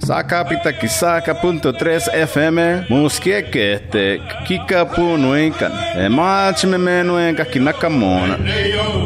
Sacapita Kisaka.3 FM. Muskieke te Kika Punuenkan. Mach me menuenka Kinakamona.